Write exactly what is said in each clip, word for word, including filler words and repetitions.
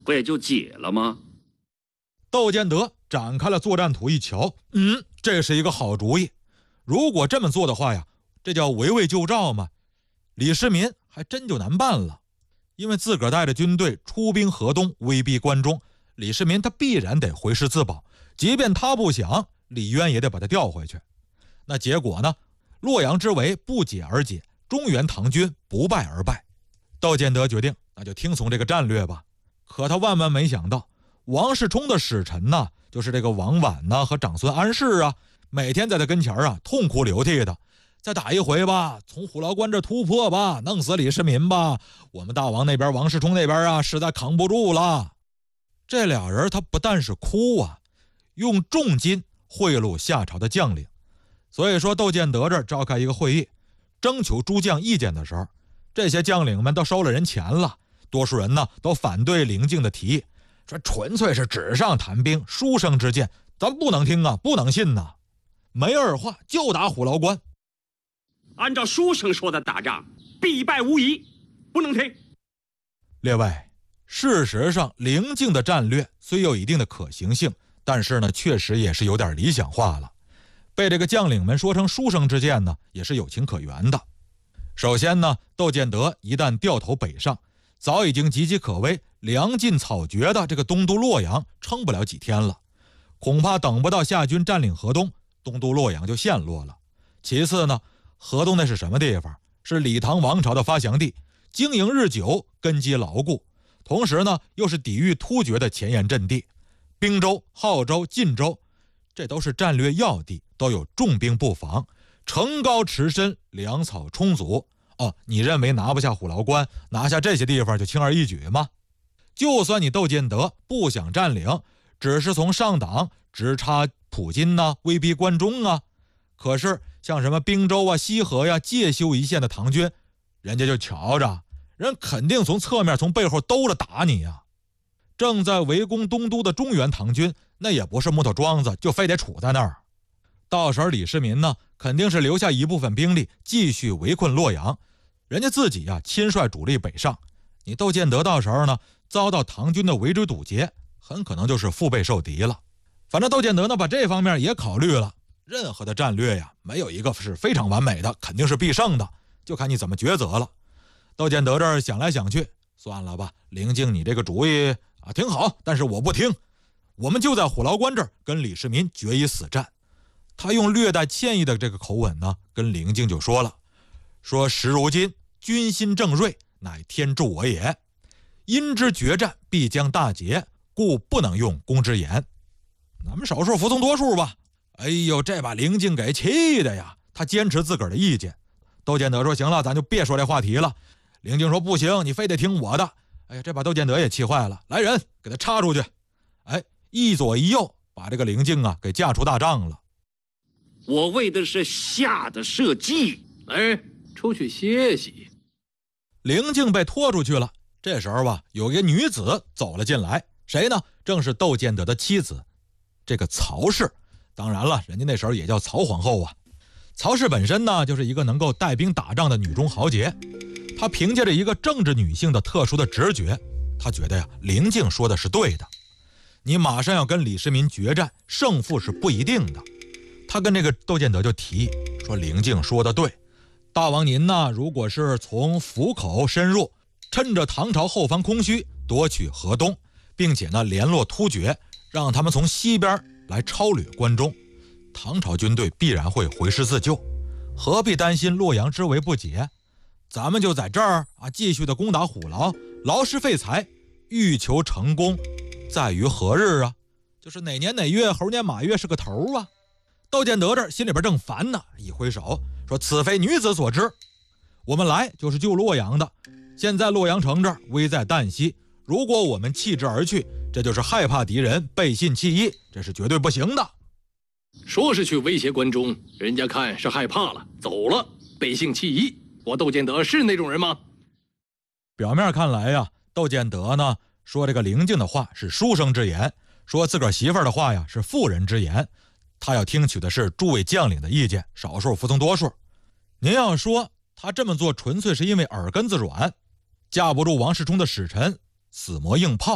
不也就解了吗？ 窦建德展开了作战图，一瞧，嗯，这是一个好主意。如果这么做的话呀，这叫围魏救赵嘛。李世民还真就难办了，因为自个儿带着军队出兵河东，威逼关中，李世民他必然得回师自保，即便他不想，李渊也得把他调回去。那结果呢？洛阳之围不解而解，中原唐军不败而败。窦建德决定，那就听从这个战略吧。可他万万没想到，王世充的使臣呢，就是这个王绾呢和长孙安世啊，每天在他跟前啊痛哭流涕的，再打一回吧，从虎牢关这突破吧，弄死李世民吧，我们大王那边王世充那边啊实在扛不住了。这俩人他不但是哭啊，用重金贿赂下朝的将领。所以说窦建德这儿召开一个会议，征求诸将意见的时候，这些将领们都收了人钱了，多数人呢都反对凌敬的提议，说纯粹是纸上谈兵，书生之见，咱不能听啊，不能信呐、啊。没二话，就打虎牢关。 按照书生说的打仗，必败无疑，不能听。 列位，事实上凌敬的战略虽有一定的可行性，但是呢，确实也是有点理想化了。被这个将领们说成书生之见呢，也是有情可原的。首先呢，窦建德一旦掉头北上，早已经岌岌可危、粮尽草绝的这个东都洛阳撑不了几天了，恐怕等不到夏军占领河东，东都洛阳就陷落了。其次呢，河东那是什么地方？是李唐王朝的发祥地，经营日久，根基牢固，同时呢，又是抵御突厥的前沿阵地。滨州、浩州、晋州，这都是战略要地，都有重兵布防，城高池深，粮草充足。哦，你认为拿不下虎牢关，拿下这些地方就轻而易举吗？就算你窦建德不想占领，只是从上党直插普津呐、啊，威逼关中啊，可是像什么滨州啊、西河呀、介休一线的唐军，人家就瞧着，人肯定从侧面从背后兜了打你呀、啊。正在围攻东都的中原唐军，那也不是木头桩子，就非得杵在那儿。到时候李世民呢，肯定是留下一部分兵力继续围困洛阳，人家自己啊亲率主力北上。你窦建德到时候呢，遭到唐军的围追堵截，很可能就是腹背受敌了。反正窦建德呢，把这方面也考虑了。任何的战略呀，没有一个是非常完美的，肯定是必胜的，就看你怎么抉择了。窦建德这儿想来想去，算了吧，凌敬你这个主意啊挺好，但是我不听，我们就在虎牢关这儿跟李世民决一死战。他用略带歉意的这个口吻呢，跟凌敬就说了，说时如今军心正锐，乃天助我也，因之决战必将大捷，故不能用攻之言。咱们少数服从多数吧。哎呦，这把凌敬给气的呀，他坚持自个儿的意见。窦建德说行了，咱就别说这话题了。凌敬说不行，你非得听我的。哎呀，这把窦建德也气坏了，来人给他插出去。哎，一左一右把这个凌敬啊给架出大帐了。 我为的是下的社稷， 哎，出去歇息。 凌敬被拖出去了。这时候吧，有一个女子走了进来，谁呢？正是窦建德的妻子，这个曹氏。当然了，人家那时候也叫曹皇后啊。曹氏本身呢，就是一个能够带兵打仗的女中豪杰。她凭借着一个政治女性的特殊的直觉，她觉得呀，凌敬说的是对的。你马上要跟李世民决战，胜负是不一定的。他跟这个窦建德就提议说，凌敬说的对，大王您呢，如果是从府口深入，趁着唐朝后方空虚，夺取河东，并且呢联络突厥，让他们从西边来抄掠关中，唐朝军队必然会回师自救，何必担心洛阳之围不解？咱们就在这儿啊，继续的攻打虎牢，劳师费财，欲求成功，在于何日啊？就是哪年哪月，猴年马月是个头啊！窦建德这儿心里边正烦呢，一挥手说：“此非女子所知，我们来就是救洛阳的。现在洛阳城这儿危在旦夕，如果我们弃之而去，这就是害怕敌人，背信弃义，这是绝对不行的。 说是去威胁关中，人家看是害怕了，走了，背信弃义。我窦建德是那种人吗？” 表面看来呀，窦建德呢说这个凌敬的话是书生之言，说自个儿媳妇儿的话呀是妇人之言。他要听取的是诸位将领的意见，少数服从多数。您要说他这么做纯粹是因为耳根子软，架不住王世充的使臣死磨硬泡，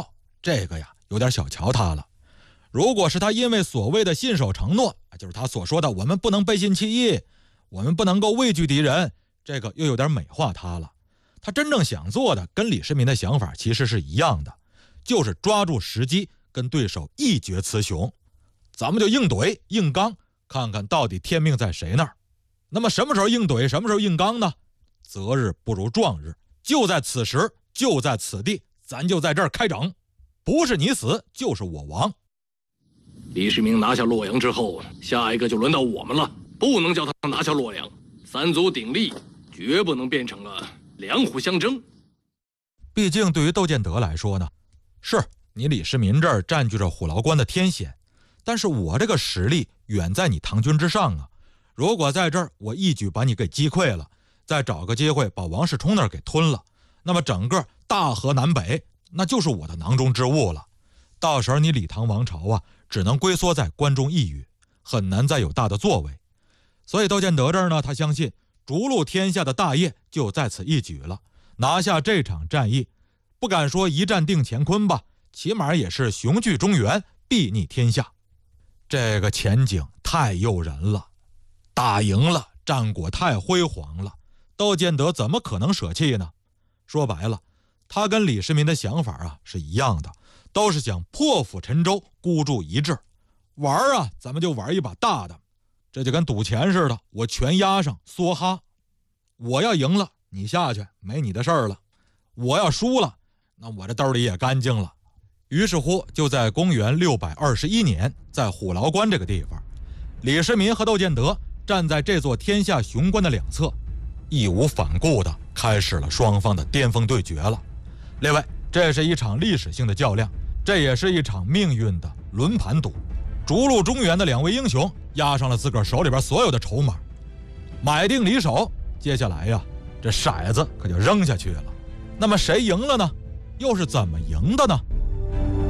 这个呀有点小瞧他了。如果是他因为所谓的信守承诺，就是他所说的我们不能背信弃义，我们不能够畏惧敌人，这个又有点美化他了。他真正想做的跟李世民的想法其实是一样的，就是抓住时机跟对手一决雌雄，咱们就硬怼硬刚，看看到底天命在谁那儿。那么什么时候硬怼，什么时候硬刚呢？择日不如撞日，就在此时，就在此地，咱就在这儿开整，不是你死就是我亡。 李世民拿下洛阳之后，下一个就轮到我们了，不能叫他拿下洛阳，三足鼎立，绝不能变成了两虎相争。 毕竟对于窦建德来说呢，是你李世民这儿占据着虎牢关的天险，但是我这个实力远在你唐军之上啊！如果在这儿我一举把你给击溃了，再找个机会把王世充那儿给吞了，那么整个大河南北那就是我的囊中之物了。到时候你李唐王朝啊，只能龟缩在关中一隅，很难再有大的作为。所以窦建德这儿呢，他相信逐鹿天下的大业就在此一举了。拿下这场战役，不敢说一战定乾坤吧，起码也是雄踞中原，睥睨天下。这个前景太诱人了，打赢了，战果太辉煌了，窦建德怎么可能舍弃呢？说白了，他跟李世民的想法啊是一样的，都是想破釜沉舟，孤注一掷。玩啊，咱们就玩一把大的，这就跟赌钱似的，我全押上，梭哈。我要赢了，你下去，没你的事儿了；我要输了，那我这兜里也干净了。于是乎，就在公元六百二十一年，在虎牢关这个地方，李世民和窦建德站在这座天下雄关的两侧，义无反顾地开始了双方的巅峰对决了。另外，这是一场历史性的较量，这也是一场命运的轮盘赌。逐鹿中原的两位英雄押上了自个儿手里边所有的筹码，买定离手，接下来呀，这骰子可就扔下去了。那么谁赢了呢？又是怎么赢的呢？